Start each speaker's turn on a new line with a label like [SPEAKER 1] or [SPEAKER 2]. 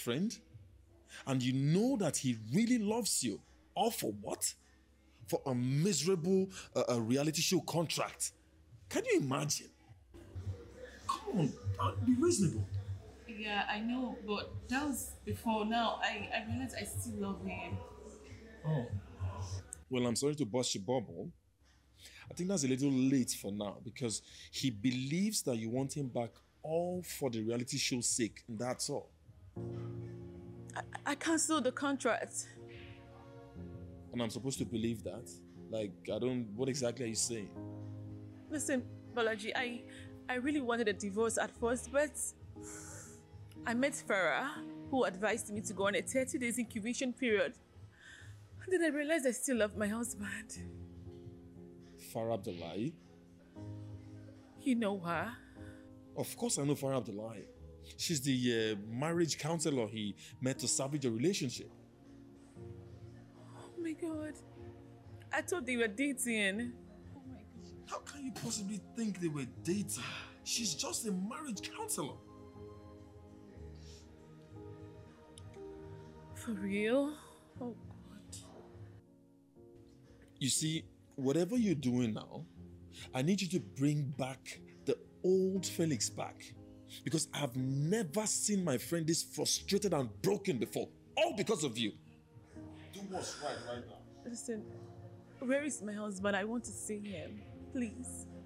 [SPEAKER 1] friend? And you know that he really loves you. All for what? For a miserable reality show contract. Can you imagine? Come on, be reasonable.
[SPEAKER 2] Yeah, I know, but that was before. Now I realize I still love him.
[SPEAKER 1] Oh. Well, I'm sorry to burst your bubble. I think that's a little late for now because he believes that you want him back all for the reality show's sake, and that's all.
[SPEAKER 2] I canceled the contract.
[SPEAKER 1] And I'm supposed to believe that? Like, I don't, what exactly are you saying?
[SPEAKER 2] Listen, Balaji, I really wanted a divorce at first, but I met Farah, who advised me to go on a 30 days incubation period. And then I realized I still love my husband.
[SPEAKER 1] Farah Abdullahi?
[SPEAKER 2] You know her?
[SPEAKER 1] Of course I know Farah Abdullahi. She's the marriage counselor he met to salvage a relationship.
[SPEAKER 2] Oh my God. I thought they were dating. Oh my God.
[SPEAKER 1] How can you possibly think they were dating? She's just a marriage counselor.
[SPEAKER 2] For real? Oh God.
[SPEAKER 1] You see, whatever you're doing now, I need you to bring back the old Felix back. Because I've never seen my friend this frustrated and broken before. All because of you. Do what's right now.
[SPEAKER 2] Listen, where is my husband? I want to see him. Please.